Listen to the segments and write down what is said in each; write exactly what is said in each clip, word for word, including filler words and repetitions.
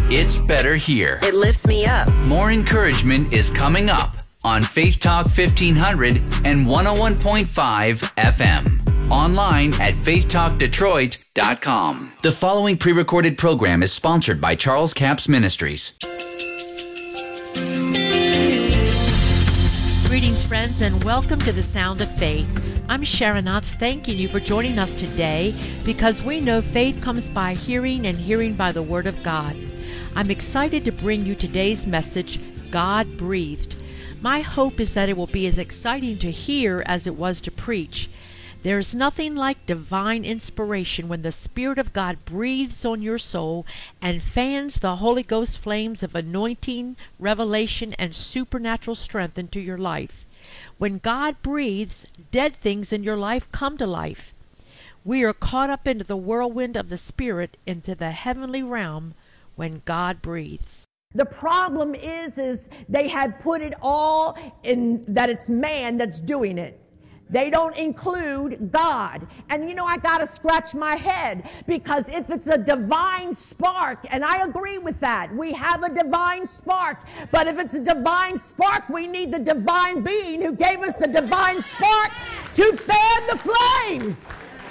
It's better here. It lifts me up. More encouragement is coming up on Faith Talk fifteen hundred and one oh one point five F M. Online at faith talk detroit dot com. The following pre-recorded program is sponsored by Charles Capps Ministries. Greetings, friends, and welcome to the Sound of Faith. I'm Sharon Otts, thanking you for joining us today because we know faith comes by hearing and hearing by the Word of God. I'm excited to bring you today's message, God Breathed. My hope is that it will be as exciting to hear as it was to preach. There is nothing like divine inspiration when the Spirit of God breathes on your soul and fans the Holy Ghost flames of anointing, revelation, and supernatural strength into your life. When God breathes, dead things in your life come to life. We are caught up into the whirlwind of the Spirit, into the heavenly realm, when God breathes. The problem is, is they had put it all in that it's man that's doing it. They don't include God. And you know, I got to scratch my head because if it's a divine spark, and I agree with that, we have a divine spark, but if it's a divine spark, we need the divine being who gave us the divine spark to fan the flames.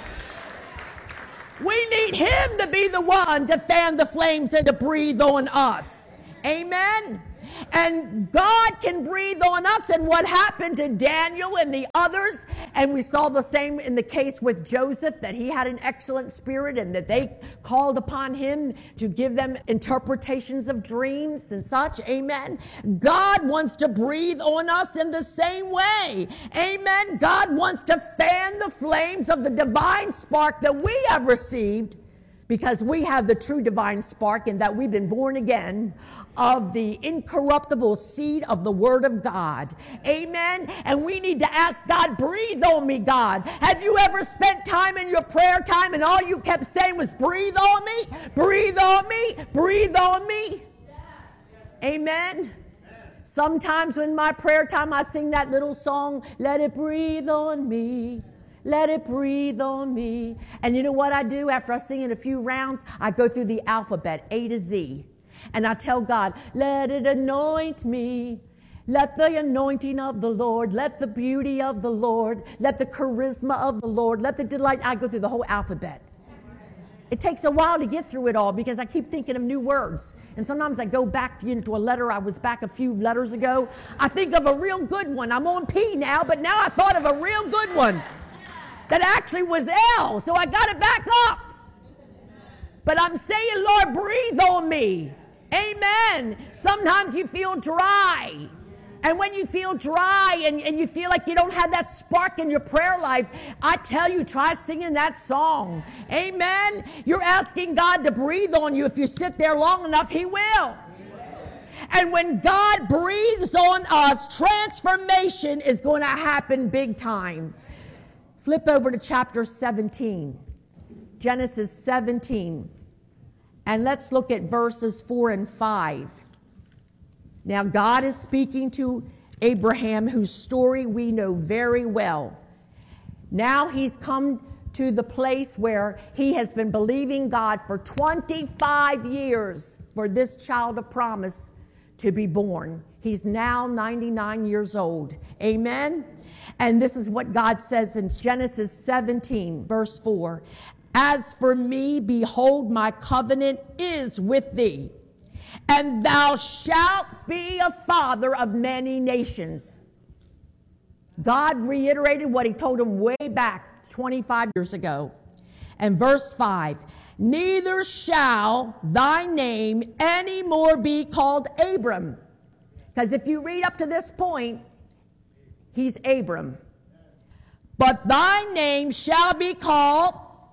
We need him to be the one to fan the flames and to breathe on us. Amen. And God can breathe on us. And what happened to Daniel and the others, and we saw the same in the case with Joseph, that he had an excellent spirit and that they called upon him to give them interpretations of dreams and such. Amen. God wants to breathe on us in the same way. Amen. God wants to fan the flames of the divine spark that we have received, because we have the true divine spark in that we've been born again of the incorruptible seed of the Word of God. Amen. And we need to ask God, breathe on me, God. Have you ever spent time in your prayer time and all you kept saying was, breathe on me, breathe on me, breathe on me? Amen. Sometimes in my prayer time I sing that little song, let it breathe on me. Let it breathe on me. And you know what I do after I sing it a few rounds? I go through the alphabet, A to Z. And I tell God, let it anoint me. Let the anointing of the Lord, let the beauty of the Lord, let the charisma of the Lord, let the delight. I go through the whole alphabet. It takes a while to get through it all because I keep thinking of new words. And sometimes I go back into a letter. I was back a few letters ago. I think of a real good one. I'm on P now, but now I thought of a real good one. That actually was L, so I got it back up. But I'm saying, Lord, breathe on me. Amen. Sometimes you feel dry. And when you feel dry and, and you feel like you don't have that spark in your prayer life, I tell you, try singing that song. Amen. You're asking God to breathe on you. If you sit there long enough, he will. And when God breathes on us, transformation is going to happen big time. Flip over to chapter seventeen, Genesis seventeen, and let's look at verses four and five. Now, God is speaking to Abraham, whose story we know very well. Now he's come to the place where he has been believing God for twenty-five years for this child of promise to be born. He's now ninety-nine years old. Amen? And this is what God says in Genesis seventeen, verse four. As for me, behold, my covenant is with thee, and thou shalt be a father of many nations. God reiterated what he told him way back twenty-five years ago. And verse five, neither shall thy name any more be called Abram. Because if you read up to this point, he's Abram. But thy name shall be called,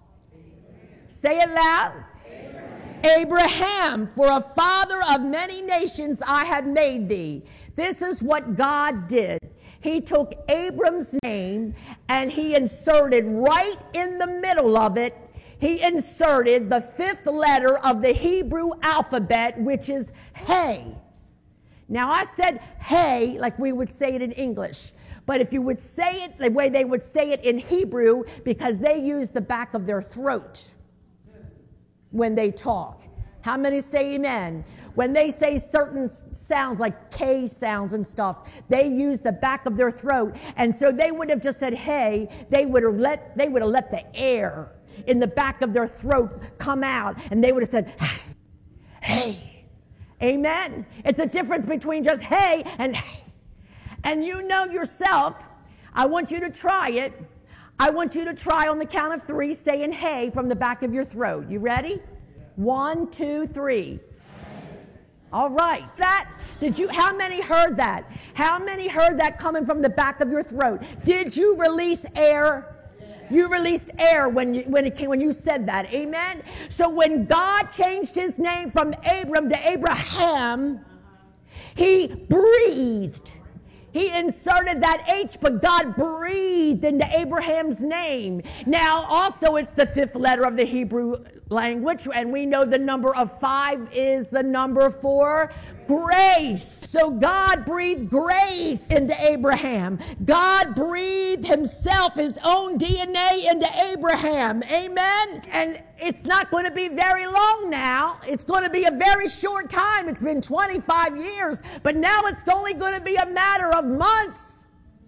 say it loud, Abraham. Abraham, for a father of many nations I have made thee. This is what God did. He took Abram's name and he inserted right in the middle of it, he inserted the fifth letter of the Hebrew alphabet, which is Hey. Now I said Hey like we would say it in English. But if you would say it the way they would say it in Hebrew, because they use the back of their throat when they talk. How many say amen? When they say certain sounds like K sounds and stuff, they use the back of their throat. And so they would have just said, hey, they would have let, they would have let the air in the back of their throat come out. And they would have said, hey, amen. It's a difference between just hey and hey. And you know yourself, I want you to try it. I want you to try on the count of three saying hey from the back of your throat. You ready? One, two, three. All right. That, did you, how many heard that? How many heard that coming from the back of your throat? Did you release air? You released air when you, when it came, when you said that. Amen. So when God changed his name from Abram to Abraham, he breathed. He inserted that H, but God breathed into Abraham's name. Now, also, it's the fifth letter of the Hebrew language, and we know the number of five is the number for grace. So God breathed grace into Abraham. God breathed himself, his own D N A into Abraham. Amen? And it's not going to be very long now. It's going to be a very short time. It's been twenty-five years, but now it's only going to be a matter of months.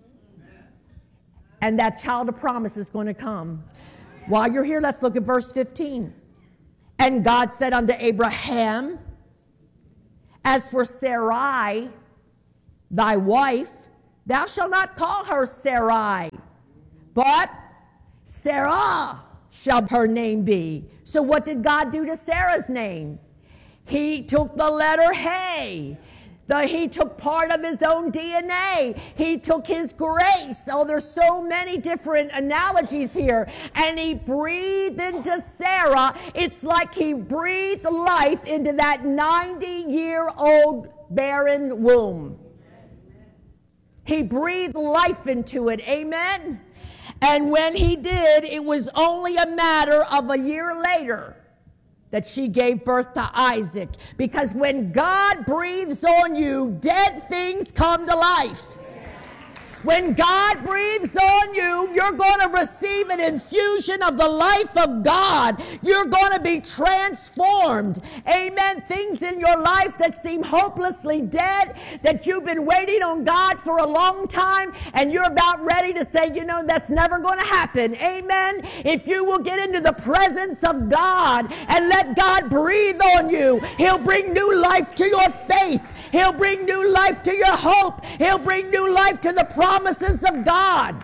And that child of promise is going to come. While you're here, let's look at verse fifteen. And God said unto Abraham, as for Sarai, thy wife, thou shalt not call her Sarai, but Sarah shall her name be. So what did God do to Sarah's name? He took the letter Hey. The, he took part of his own D N A. He took his grace. Oh, there's so many different analogies here. And he breathed into Sarah. It's like he breathed life into that ninety-year-old barren womb. He breathed life into it. Amen? And when he did, it was only a matter of a year later that she gave birth to Isaac. Because when God breathes on you, dead things come to life. When God breathes on you, you're going to receive an infusion of the life of God. You're going to be transformed. Amen. Things in your life that seem hopelessly dead, that you've been waiting on God for a long time, and you're about ready to say, you know, that's never going to happen. Amen. If you will get into the presence of God and let God breathe on you, he'll bring new life to your faith. He'll bring new life to your hope. He'll bring new life to the promises of God.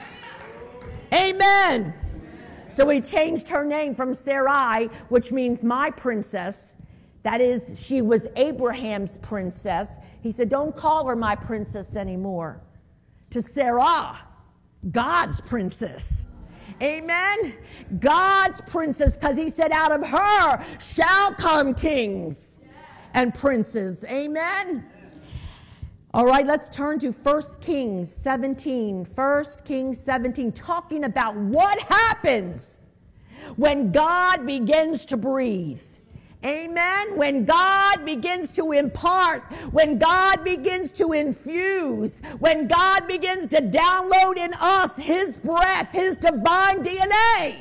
Amen. So he changed her name from Sarai, which means my princess. That is, she was Abraham's princess. He said, don't call her my princess anymore. To Sarah, God's princess. Amen. God's princess, because he said, out of her shall come kings and princes. Amen. All right, let's turn to First Kings seventeen. First Kings seventeen, talking about what happens when God begins to breathe. Amen. When God begins to impart, when God begins to infuse, when God begins to download in us his breath, his divine D N A,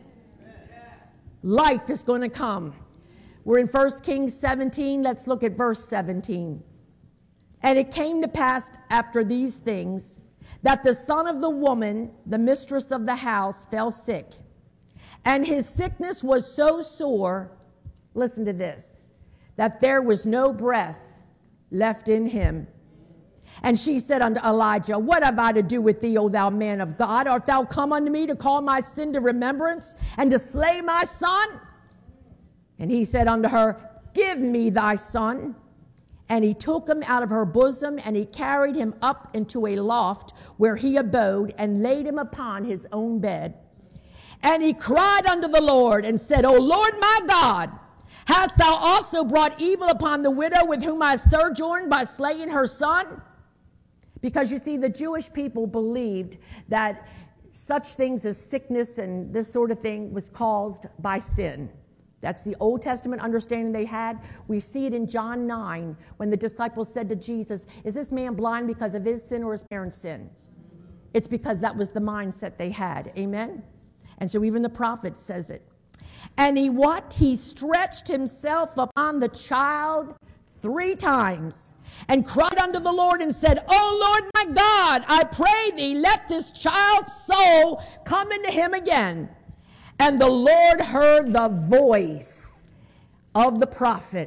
life is going to come. We're in First Kings seventeen. Let's look at verse seventeen. And it came to pass after these things that the son of the woman, the mistress of the house, fell sick. And his sickness was so sore, listen to this, that there was no breath left in him. And she said unto Elijah, what have I to do with thee, O thou man of God? Art thou come unto me to call my sin to remembrance and to slay my son? And he said unto her, give me thy son. And he took him out of her bosom, and he carried him up into a loft where he abode, and laid him upon his own bed. And he cried unto the Lord, and said, O Lord my God, hast thou also brought evil upon the widow with whom I sojourned by slaying her son? Because you see, the Jewish people believed that such things as sickness and this sort of thing was caused by sin. That's the Old Testament understanding they had. We see it in John nine when the disciples said to Jesus, is this man blind because of his sin or his parents' sin? It's because that was the mindset they had. Amen? And so even the prophet says it. And he what? He stretched himself upon the child three times and cried unto the Lord and said, O Lord my God, I pray thee, let this child's soul come into him again. And the Lord heard the voice of the prophet.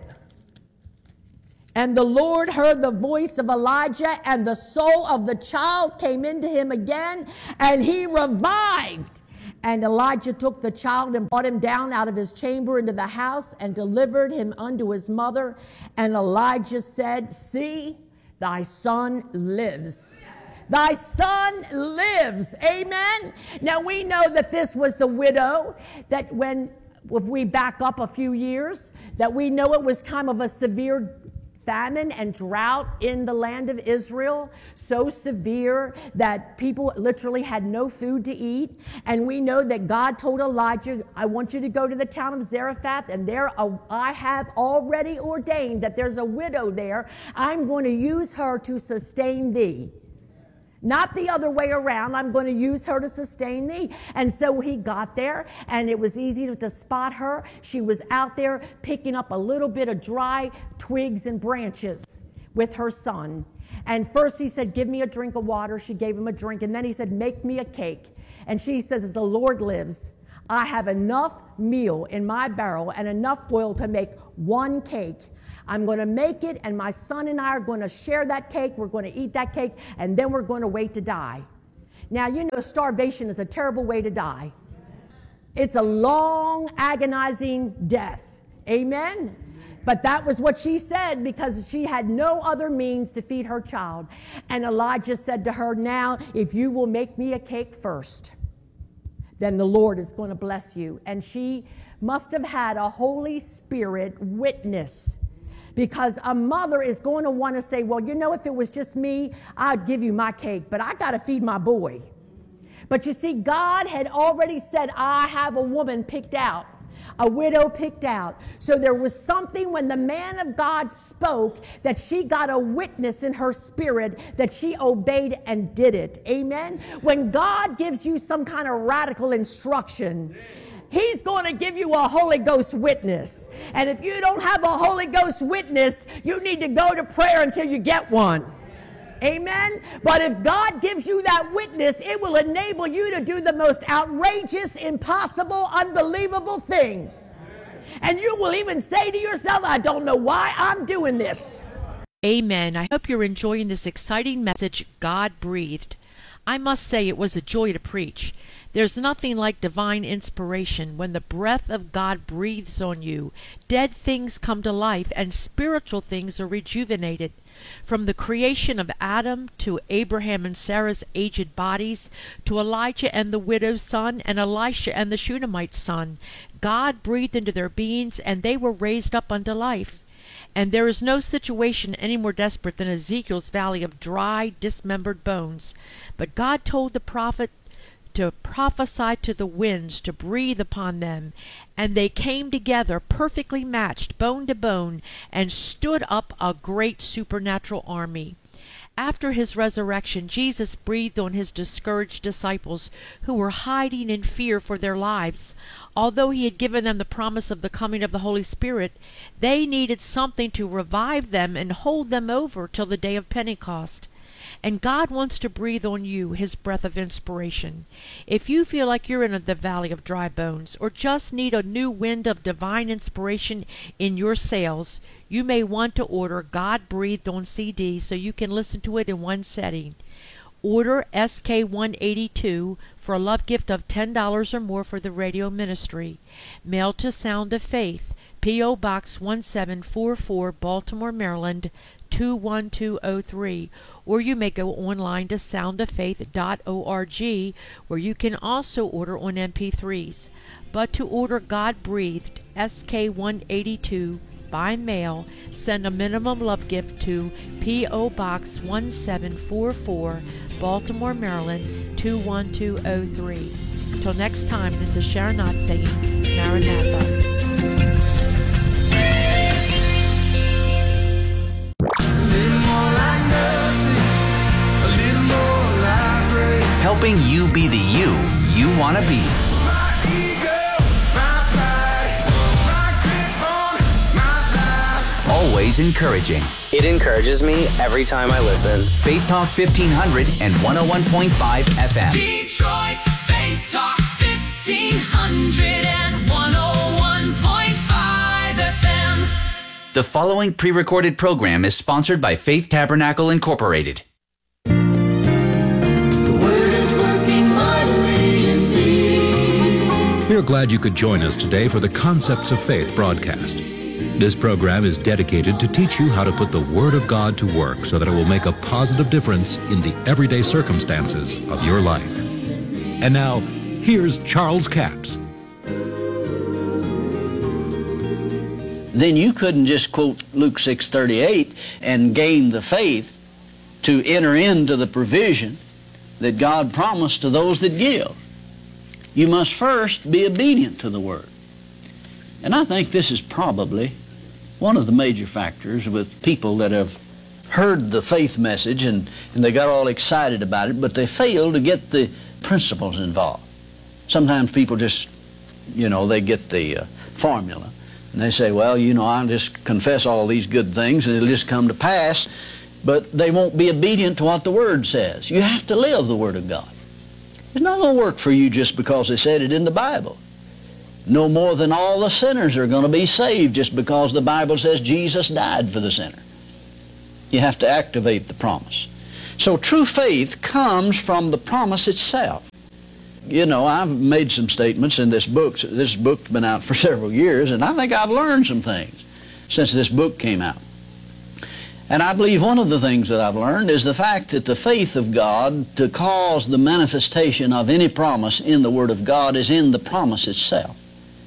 And the Lord heard the voice of Elijah, and the soul of the child came into him again, and he revived. And Elijah took the child and brought him down out of his chamber into the house and delivered him unto his mother. And Elijah said, see, thy son lives. Thy son lives. Amen. Now we know that this was the widow that when, if we back up a few years, that we know it was time of a severe famine and drought in the land of Israel, so severe that people literally had no food to eat. And we know that God told Elijah, I want you to go to the town of Zarephath, and there uh, I have already ordained that there's a widow there. I'm going to use her to sustain thee. Not the other way around. I'm going to use her to sustain thee. And so he got there, and it was easy to, to spot her. She was out there picking up a little bit of dry twigs and branches with her son. And first he said, give me a drink of water. She gave him a drink. And then he said, make me a cake. And she says, as the Lord lives, I have enough meal in my barrel and enough oil to make one cake. I'm going to make it, and my son and I are going to share that cake. We're going to eat that cake, and then we're going to wait to die. Now, you know, starvation is a terrible way to die. It's a long, agonizing death. Amen? But that was what she said, because she had no other means to feed her child. And Elijah said to her, now, if you will make me a cake first, then the Lord is going to bless you. And she must have had a Holy Spirit witness, because a mother is going to want to say, well, you know, if it was just me, I'd give you my cake, but I got to feed my boy. But you see, God had already said, I have a woman picked out, a widow picked out. So there was something when the man of God spoke that she got a witness in her spirit that she obeyed and did it. Amen? When God gives you some kind of radical instruction, He's going to give you a Holy Ghost witness. And if you don't have a Holy Ghost witness, you need to go to prayer until you get one. Amen? But if God gives you that witness, it will enable you to do the most outrageous, impossible, unbelievable thing. And you will even say to yourself, I don't know why I'm doing this. Amen. I hope you're enjoying this exciting message God breathed. I must say it was a joy to preach. There's nothing like divine inspiration. When the breath of God breathes on you, dead things come to life and spiritual things are rejuvenated. From the creation of Adam to Abraham and Sarah's aged bodies, to Elijah and the widow's son, and Elisha and the Shunammite's son, God breathed into their beings, and they were raised up unto life. And there is no situation any more desperate than Ezekiel's valley of dry, dismembered bones. But God told the prophet to prophesy to the winds, to breathe upon them. And they came together, perfectly matched, bone to bone, and stood up a great supernatural army. After his resurrection, Jesus breathed on his discouraged disciples who were hiding in fear for their lives. Although he had given them the promise of the coming of the Holy Spirit, they needed something to revive them and hold them over till the day of Pentecost. And God wants to breathe on you his breath of inspiration. If you feel like you're in the valley of dry bones, or just need a new wind of divine inspiration in your sails, you may want to order God Breathed on C D so you can listen to it in one setting. Order S K one eighty-two for a love gift of ten dollars or more for the radio ministry. Mail to Sound of Faith, P O Box one seven four four, Baltimore, Maryland, two one two oh three. Or you may go online to sound of faith dot org, where you can also order on M P threes. But to order God Breathed S K one eighty-two by mail, send a minimum love gift to P O Box one seven four four, Baltimore, Maryland, two one two oh three. Till next time, this is Sharon Knott saying, Maranatha. Helping you be the you you want to be. My ego, my pride. always encouraging. It encourages me every time I listen. Faith Talk fifteen hundred and one oh one point five F M. Detroit's Faith Talk fifteen hundred and one oh one point five F M. The following pre-recorded program is sponsored by Faith Tabernacle Incorporated. We're glad you could join us today for the Concepts of Faith broadcast. This program is dedicated to teach you how to put the Word of God to work so that it will make a positive difference in the everyday circumstances of your life. And now, here's Charles Capps. Then you couldn't just quote Luke six thirty-eight and gain the faith to enter into the provision that God promised to those that give. You must first be obedient to the Word. And I think this is probably one of the major factors with people that have heard the faith message and, and they got all excited about it, but they fail to get the principles involved. Sometimes people just, you know, they get the uh, formula. And they say, well, you know, I'll just confess all these good things and it'll just come to pass. But they won't be obedient to what the Word says. You have to live the Word of God. It's not going to work for you just because they said it in the Bible. No more than all the sinners are going to be saved just because the Bible says Jesus died for the sinner. You have to activate the promise. So true faith comes from the promise itself. You know, I've made some statements in this book. This book's been out for several years, and I think I've learned some things since this book came out. And I believe one of the things that I've learned is the fact that the faith of God to cause the manifestation of any promise in the Word of God is in the promise itself.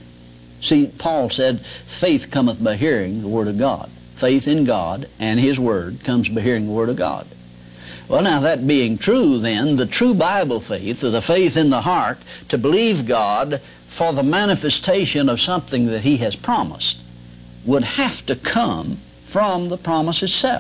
See, Paul said, faith cometh by hearing the Word of God. Faith in God and His Word comes by hearing the Word of God. Well, now, that being true, then, the true Bible faith, or the faith in the heart, to believe God for the manifestation of something that He has promised, would have to come from the promise itself.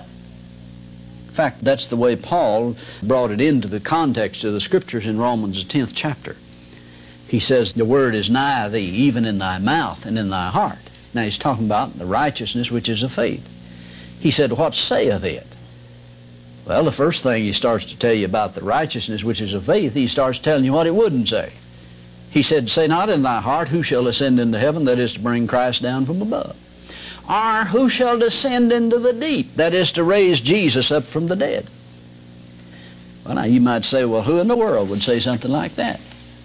In fact, that's the way Paul brought it into the context of the Scriptures in Romans, the tenth chapter. He says, the Word is nigh thee, even in thy mouth and in thy heart. Now he's talking about the righteousness which is of faith. He said, what saith it? Well, the first thing he starts to tell you about the righteousness which is of faith, he starts telling you what it wouldn't say. He said, say not in thy heart, who shall ascend into heaven, that is to bring Christ down from above. Or who shall descend into the deep, that is to raise Jesus up from the dead. Well, now you might say, well, who in the world would say something like that?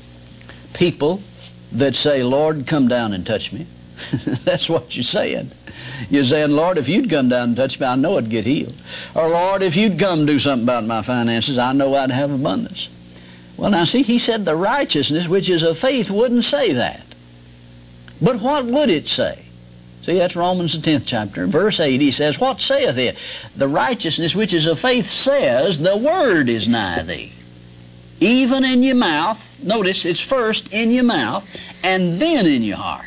People that say, Lord, come down and touch me. That's what you're saying. You're saying, Lord, if you'd come down and touch me, I know I'd get healed. Or, Lord, if you'd come do something about my finances, I know I'd have abundance. Well, now, see, he said the righteousness which is of faith wouldn't say that. But what would it say? See, that's Romans the tenth chapter. Verse eight, he says, what saith it? The righteousness which is of faith says, the Word is nigh thee, even in your mouth. Notice, it's first in your mouth, and then in your heart.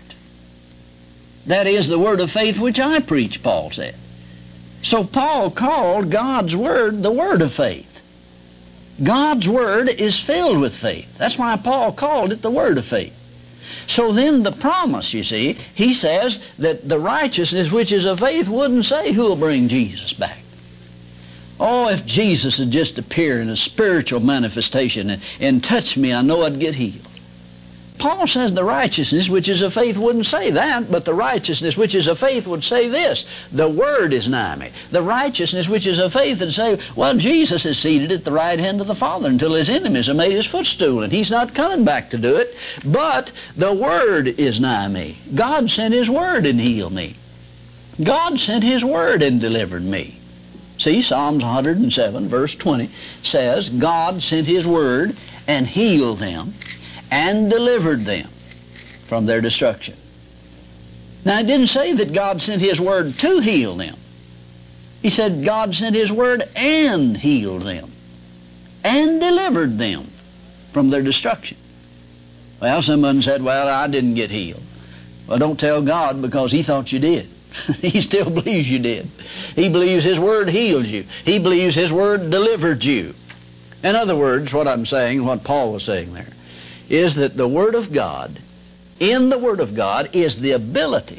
That is the word of faith which I preach, Paul said. So Paul called God's Word the Word of faith. God's Word is filled with faith. That's why Paul called it the Word of faith. So then the promise, you see, he says that the righteousness which is of faith wouldn't say who will bring Jesus back. Oh, if Jesus had just appeared in a spiritual manifestation and, and touched me, I know I'd get healed. Paul says the righteousness which is of faith wouldn't say that, but the righteousness which is of faith would say this, the Word is nigh me. The righteousness which is of faith would say, well, Jesus is seated at the right hand of the Father until His enemies are made His footstool, and He's not coming back to do it, but the Word is nigh me. God sent His Word and healed me. God sent His Word and delivered me. See, Psalms one hundred seven, verse twenty, says, God sent His Word and healed them and delivered them from their destruction. Now, it didn't say that God sent His Word to heal them. He said God sent His Word and healed them and delivered them from their destruction. Well, someone said, well, I didn't get healed. Well, don't tell God, because He thought you did. He still believes you did. He believes His Word healed you. He believes His Word delivered you. In other words, what I'm saying, what Paul was saying there, is that the Word of God, in the Word of God, is the ability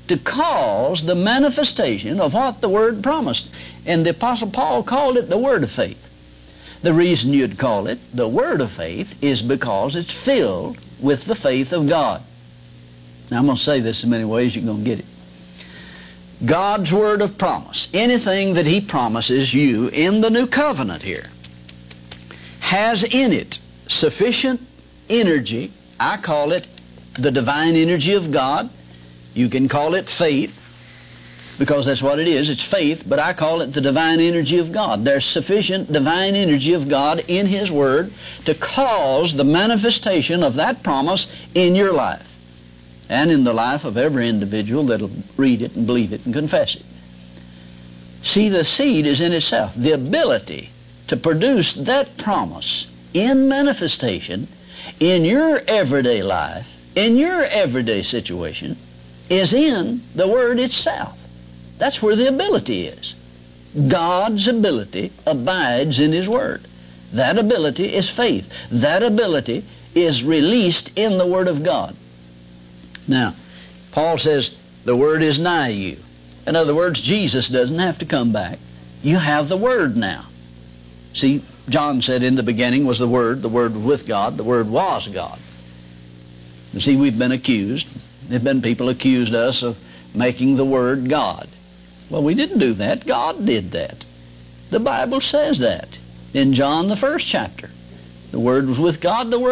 to cause the manifestation of what the Word promised. And the Apostle Paul called it the Word of faith. The reason you'd call it the Word of faith is because it's filled with the faith of God. Now, I'm going to say this in many ways, you're going to get it. God's Word of promise, anything that He promises you in the new covenant here, has in it sufficient energy. I call it the divine energy of God. You can call it faith, because that's what it is. It's faith, but I call it the divine energy of God. There's sufficient divine energy of God in His Word to cause the manifestation of that promise in your life and in the life of every individual that'll read it and believe it and confess it. See, the seed is in itself. The ability to produce that promise in manifestation in your everyday life, in your everyday situation, is in the Word itself. That's where the ability is. God's ability abides in His Word. That ability is faith. That ability is released in the Word of God. Now, Paul says the Word is nigh you. In other words, Jesus doesn't have to come back. You have the Word now. See, John said in the beginning was the Word, the Word was with God, the Word was God. You see, we've been accused. There have been people accused us of making the Word God. Well, we didn't do that. God did that. The Bible says that in John, the first chapter. The Word was with God, the Word